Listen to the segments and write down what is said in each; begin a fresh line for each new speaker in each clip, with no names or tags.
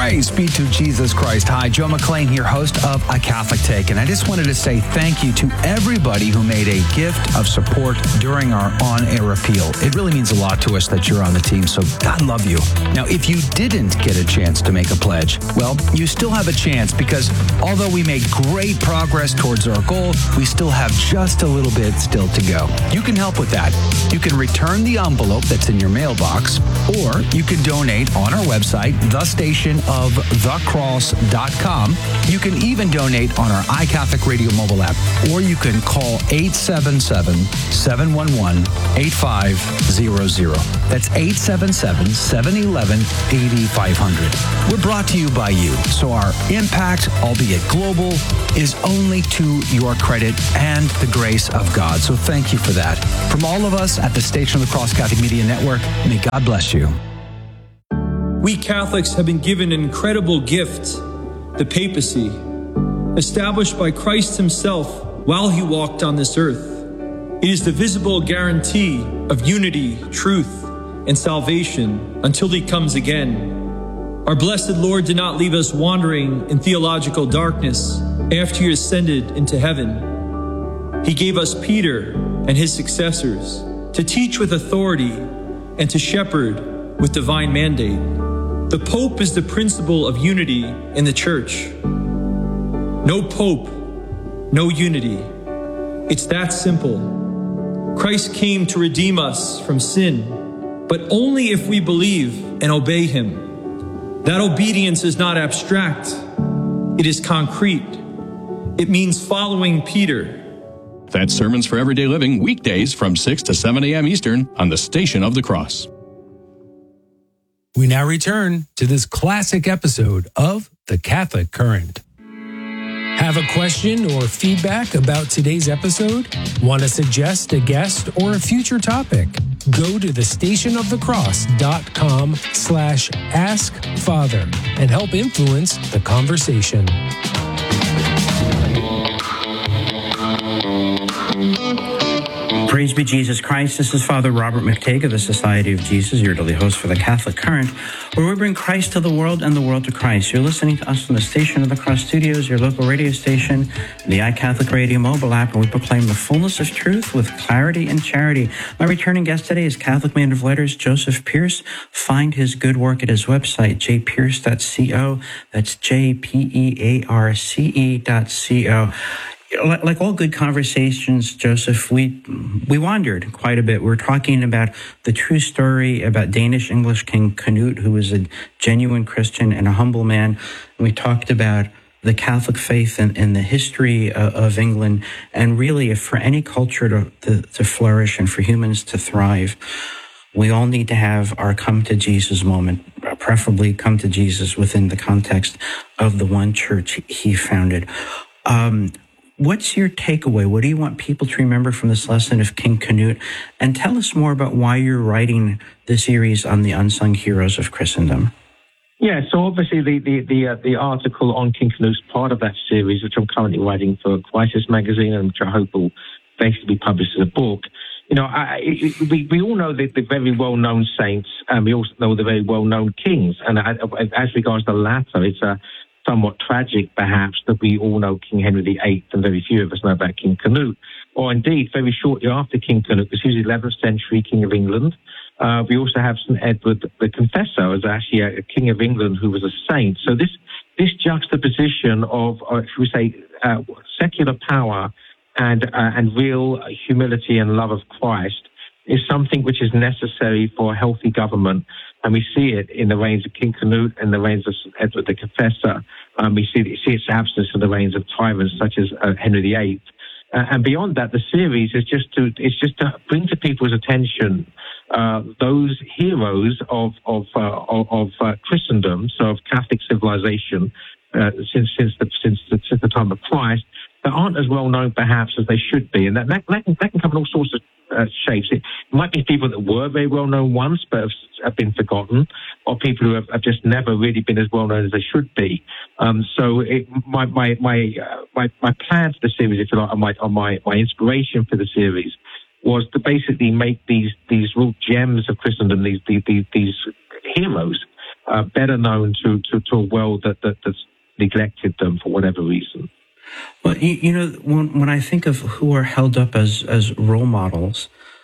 Praise be to Jesus Christ. Hi, Joe McClain here, host of A Catholic Take. And I just wanted to say thank you to everybody who made a gift of support during our on-air appeal. It really means a lot to us that you're on the team, so God love you. Now, if you didn't get a chance to make a pledge, well, you still have a chance because although we made great progress towards our goal, we still have just a little bit still to go. You can help with that. You can return the envelope that's in your mailbox, or you can donate on our website, thestationofthecross.com. You can even donate on our iCatholic Radio mobile app, or you can call 877-711-8500. That's 877-711-8500. We're brought to you by you, so our impact, albeit global, is only to your credit and the grace of God. So thank you for that. From all of us at the Station of the Cross Catholic Media Network, may God bless you.
We Catholics have been given an incredible gift, the papacy, established by Christ himself while he walked on this earth. It is the visible guarantee of unity, truth, and salvation until he comes again. Our blessed Lord did not leave us wandering in theological darkness after he ascended into heaven. He gave us Peter and his successors to teach with authority and to shepherd with divine mandate. The Pope is the principle of unity in the Church. No Pope, no unity. It's that simple. Christ came to redeem us from sin, but only if we believe and obey him. That obedience is not abstract. It is concrete. It means following Peter.
That's Sermons for Everyday Living, weekdays from 6 to 7 a.m. Eastern on the Station of the Cross.
We now return to this classic episode of The Catholic Current. Have a question or feedback about today's episode? Want to suggest a guest or a future topic? Go to thestationofthecross.com/askfather and help influence the conversation.
Praise be Jesus Christ. This is Father Robert McTague of the Society of Jesus, your daily host for the Catholic Current, where we bring Christ to the world and the world to Christ. You're listening to us from the Station of the Cross Studios, your local radio station, and the iCatholic Radio mobile app, and we proclaim the fullness of truth with clarity and charity. My returning guest today is Catholic man of letters Joseph Pearce. Find his good work at his website, jpearce.co. That's jpearce.co. Like all good conversations, Joseph, we wandered quite a bit. We were talking about the true story about Danish English King Canute, who was a genuine Christian and a humble man. And we talked about the Catholic faith and the history of England, and really for any culture to flourish and for humans to thrive, we all need to have our come to Jesus moment, preferably come to Jesus within the context of the one church he founded. What's your takeaway? What do you want people to remember from this lesson of King Canute? And tell us more about why you're writing the series on the unsung heroes of Christendom.
Yeah, so obviously the article on King Canute's part of that series, which I'm currently writing for Crisis Magazine, and which I hope will basically be published as a book. You know, we all know the very well-known saints, and we also know the very well-known kings. And as regards the latter, it's somewhat tragic, perhaps, that we all know King Henry VIII and very few of us know about King Canute. Or indeed, very shortly after King Canute, because he was the 11th century King of England. We also have St. Edward the Confessor as actually a King of England who was a saint. So this juxtaposition of, should we say, secular power and real humility and love of Christ is something which is necessary for a healthy government. And we see it in the reigns of King Canute and the reigns of Edward the Confessor. We see its absence in the reigns of tyrants such as Henry VIII. And beyond that, the series is just to bring to people's attention those heroes of Christendom, so of Catholic civilization, since the time of Christ, that aren't as well known perhaps as they should be, and that can come in all sorts of shapes. It might be people that were very well known once but have been forgotten, or people who have just never really been as well known as they should be. So my plan for the series, if you like, or my inspiration for the series was to basically make these real gems of Christendom, these heroes, better known to a world that's neglected them for whatever reason.
Well, you know, when I think of who are held up as role models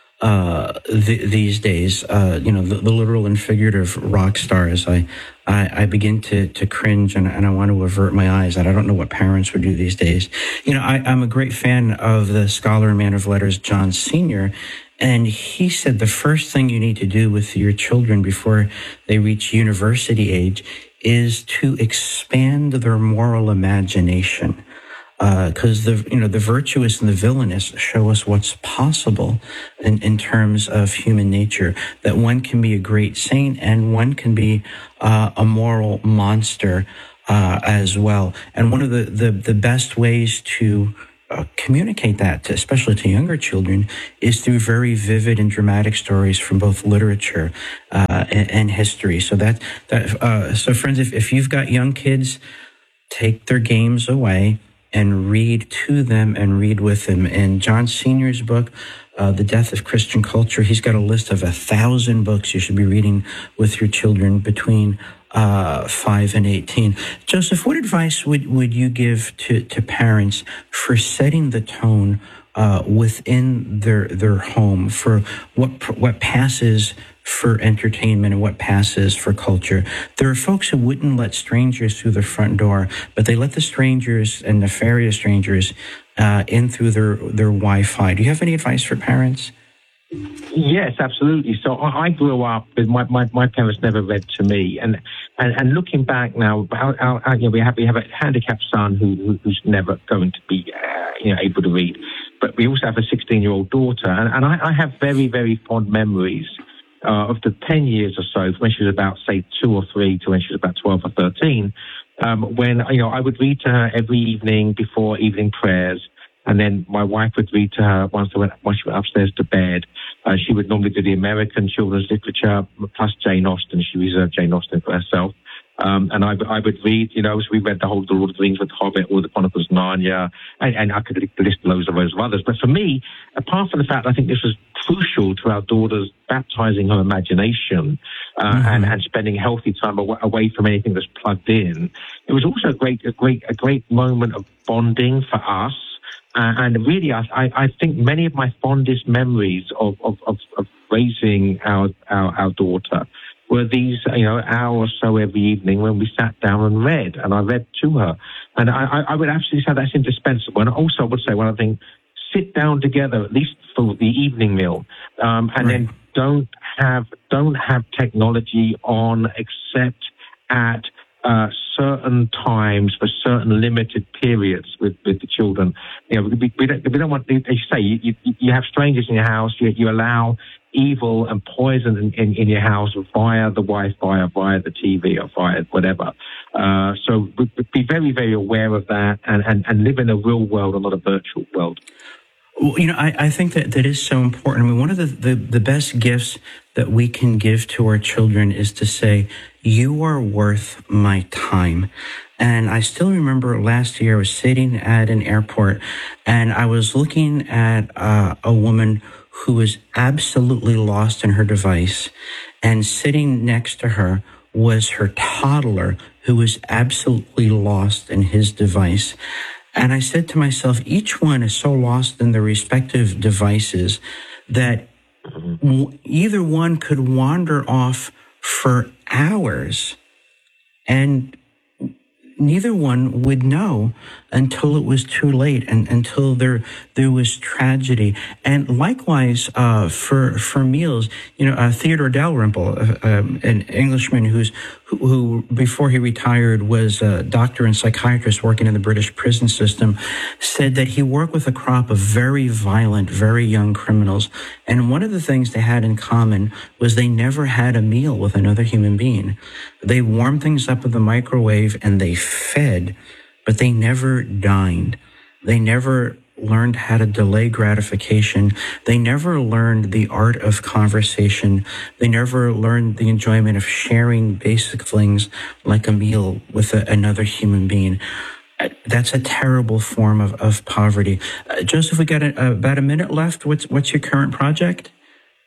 these days, you know, the literal and figurative rock stars, I begin to cringe and I want to avert my eyes. And I don't know what parents would do these days. You know, I'm a great fan of the scholar and man of letters, John Senior. And he said the first thing you need to do with your children before they reach university age is to expand their moral imagination. Because the virtuous and the villainous show us what's possible in terms of human nature, that one can be a great saint and one can be a moral monster as well. And one of the best ways to communicate that, especially to younger children, is through very vivid and dramatic stories from both literature and history. So so friends, if you've got young kids, take their games away and read to them and read with them. In John Senior's book, The Death of Christian Culture, he's got a list of 1,000 books you should be reading with your children between 5 and 18. Joseph, what advice would you give to parents for setting the tone within their home, for what passes for entertainment and what passes for culture? There are folks who wouldn't let strangers through their front door, but they let the strangers and nefarious strangers in through their Wi-Fi. Do you have any advice for parents?
Yes, absolutely. So I grew up with my parents never read to me, and looking back now, we have a handicapped son who's never going to be able to read, but we also have a 16-year-old daughter, and I have very, very fond memories of the 10 years or so, from when she was about, say, 2 or 3 to when she was about 12 or 13, when I would read to her every evening before evening prayers. And then my wife would read to her once she went upstairs to bed. She would normally do the American children's literature plus Jane Austen. She reserved Jane Austen for herself. And I would read, so we read the Lord of the Rings with Hobbit, or the Chronicles of Narnia, and I could list loads of others. But for me, apart from the fact I think this was crucial to our daughters baptizing her imagination and spending healthy time away from anything that's plugged in, it was also a great moment of bonding for us. And really, I think many of my fondest memories of raising our daughter were these, hour or so every evening when we sat down and read, and I read to her. And I would absolutely say that's indispensable. And also, I would say one other thing: sit down together, at least for the evening meal, and then don't have technology on except at certain times for certain limited periods with the children. We don't want, as you say, you have strangers in your house, you allow evil and poison in your house via the Wi-Fi or via the TV or via whatever. So be very, very aware of that and live in a real world and not a virtual world.
Well, I think that is so important. I mean, one of the best gifts that we can give to our children is to say, you are worth my time. And I still remember last year I was sitting at an airport and I was looking at a woman who was absolutely lost in her device, and sitting next to her was her toddler who was absolutely lost in his device. And I said to myself, each one is so lost in their respective devices that either one could wander off for hours and neither one would know until it was too late and until there was tragedy. And likewise, for meals, Theodore Dalrymple, an Englishman who before he retired was a doctor and psychiatrist working in the British prison system, said that he worked with a crop of very violent, very young criminals. And one of the things they had in common was they never had a meal with another human being. They warmed things up in the microwave and they fed, but they never dined. They never learned how to delay gratification. They never learned the art of conversation. They never learned the enjoyment of sharing basic things like a meal with another human being. That's a terrible form of poverty. Joseph, we got about a minute left. What's your current project?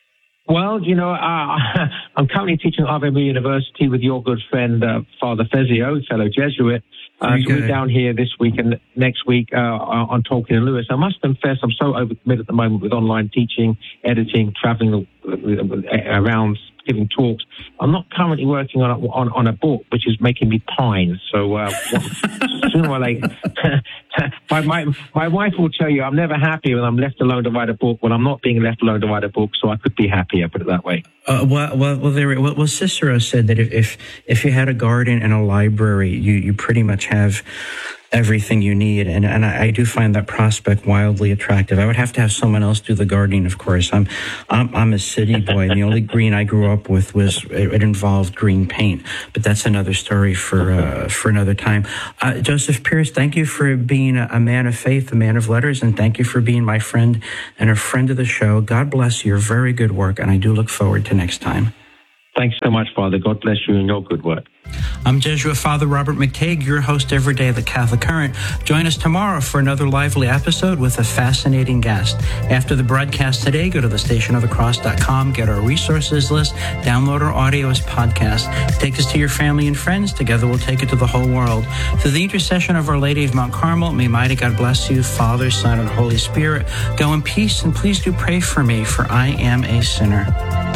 Well, you know, I'm currently teaching at RMU University with your good friend, Father Fezio, fellow Jesuit. So we're down here this week and next week on Tolkien and Lewis. I must confess, I'm so overcommitted at the moment with online teaching, editing, traveling around, giving talks. I'm not currently working on a book, which is making me pine. So sooner or later, my wife will tell you I'm never happy when I'm left alone to write a book. When I'm not being left alone to write a book, so I could be happier. Put it that way.
Well, Cicero said that if you had a garden and a library, you pretty much have everything you need, and I do find that prospect wildly attractive. I would have to have someone else do the gardening, of course. I'm a city boy, and the only green I grew up with was it involved green paint. But that's another story for another time. Joseph Pearce, thank you for being a man of faith, a man of letters, and thank you for being my friend and a friend of the show. God bless your very good work, and I do look forward to next time.
Thanks so much, Father. God bless you and your good work.
I'm Jesuit Father Robert McTague, your host every day of the Catholic Current. Join us tomorrow for another lively episode with a fascinating guest. After the broadcast today, go to thestationofthecross.com, get our resources list, download our audio as podcast. Take this to your family and friends. Together we'll take it to the whole world. Through the intercession of Our Lady of Mount Carmel, may mighty God bless you, Father, Son, and Holy Spirit. Go in peace, and please do pray for me, for I am a sinner.